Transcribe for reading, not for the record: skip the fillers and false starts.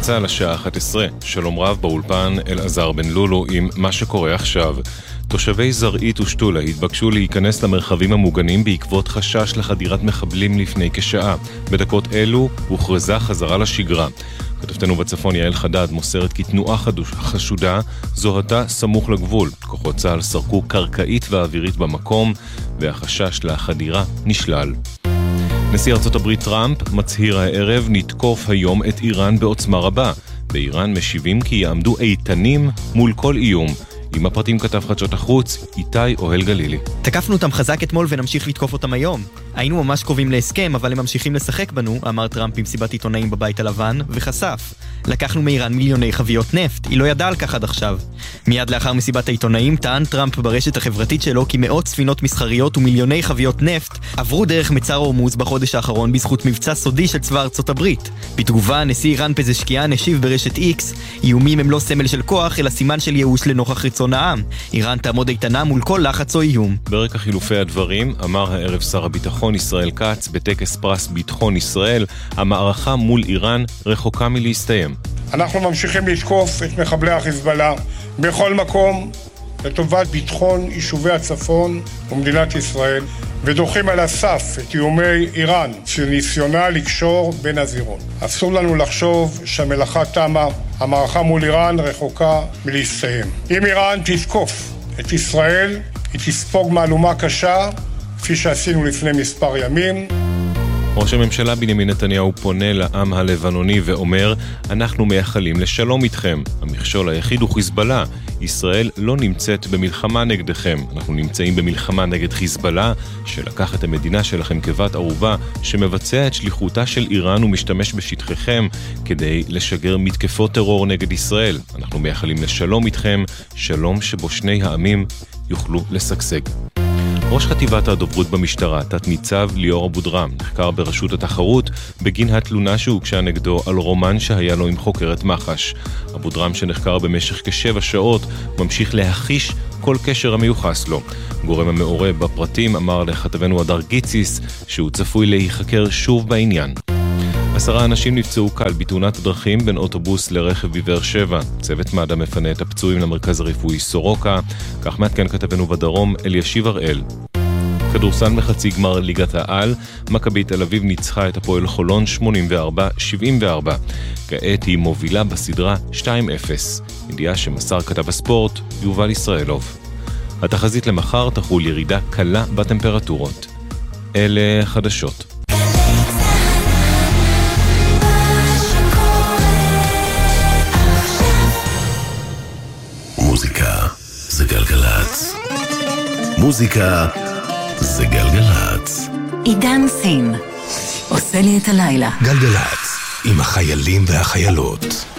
צהל השעה 11. שלום רב, באולפן אלעזר בן לולו עם מה שקורה עכשיו. תושבי זרעית ושתולה התבקשו להיכנס למרחבים המוגנים בעקבות חשש לחדירת מחבלים לפני כשעה. בדקות אלו הוכרזה חזרה לשגרה. כתבתנו בצפון יעל חדד מוסרת כי תנועה חשודה זוהתה סמוך לגבול. כוחות צהל סרקו קרקעית ואווירית במקום והחשש לחדירה נשלל. נשיא ארצות הברית טראמפ מצהיר הערב נתקוף היום את איראן בעוצמה רבה. באיראן משיבים כי יעמדו איתנים מול כל איום. עם הפרטים כתב חדשות החוץ, איתי אוהל גלילי. תקפנו אותם חזק אתמול ונמשיך לתקוף אותם היום. היינו ממש קרובים להסכם, אבל הם ממשיכים לשחק בנו, אמר טראמפ במסיבת עיתונאים בבית הלבן, וחשף. לקחנו מאיראן מיליוני חביות נפט, היא לא ידעה על כך עד עכשיו. מיד לאחר מסיבת העיתונאים טען טראמפ ברשת החברתית שלו כי מאות ספינות מסחריות ומיליוני חביות נפט עברו דרך מצר הורמוז בחודש האחרון בזכות מבצע סודי של צבא ארצות הברית. בתגובה, נשיא איראן פזשקיאן השיב ברשת X, איומים הם לא סמל של כוח, אלא סימן של ייאוש לנוכח רצון העם. איראן תעמוד איתנה מול כל לחץ או איום. ברקע חילופי הדברים אמר הערב שר הביטחון ישראל כץ בטקס פרס ביטחון ישראל, המערכה מול איראן רחוקה מלהסתיים. אנחנו ממשיכים לתקוף את מחבלי החיזבאללה בכל מקום לטובת ביטחון יישובי הצפון ומדינת ישראל, ודוחים על הסף את איומי איראן שניסיונה לקשור בין הזירות. אסור לנו לחשוב שהמלאכה תמה, המערכה מול איראן רחוקה מלהסתיים. אם איראן תתקוף את ישראל, היא תספוג מהלומה קשה, כפי שעשינו לפני מספר ימים. ראש הממשלה בנימין נתניהו פונה לעם הלבנוני ואומר, אנחנו מייחלים לשלום איתכם. המכשול היחיד הוא חיזבאללה. ישראל לא נמצאת במלחמה נגדכם. אנחנו נמצאים במלחמה נגד חיזבאללה, שלקח את המדינה שלכם כבת ערובה, שמבצע את שליחותה של איראן ומשתמש בשטחיכם כדי לשגר מתקפות טרור נגד ישראל. אנחנו מייחלים לשלום איתכם, שלום שבו שני העמים יוכלו לשגשג. ראש חטיבת הדוברות במשטרה, תת ניצב ליאור אבודרם, נחקר ברשות התחרות בגין התלונה שהוגשה נגדו על רומן שהיה לו עם חוקרת מח"ש. אבודרם שנחקר במשך כ7 שעות ממשיך להחיש כל קשר המיוחס לו. גורם המעורה בפרטים אמר לכתבנו הדר גיציס שהוא צפוי להיחקר שוב בעניין. 10 אנשים נפצעו קל בתאונת דרכים בין אוטובוס לרכב בבאר שבע. צוות מד"א מפנה את הפצועים למרכז הרפואי סורוקה, כך מעדכן כתבנו בדרום אלישיב הראל. כדורסל מחצי גמר ליגת העל, מכבי תל אביב ניצחה את הפועל חולון 84-74. כעת היא מובילה בסדרה 2-0. ידיעה שמסר כתב הספורט יובל ישראלוב. התחזית למחר תחול ירידה קלה בטמפרטורות. אלה חדשות. מוזיקה זה גלגלץ. מוזיקה זה גלגלץ. עידן סין עושה לי את הלילה. גלגלץ עם החיילים והחיילות.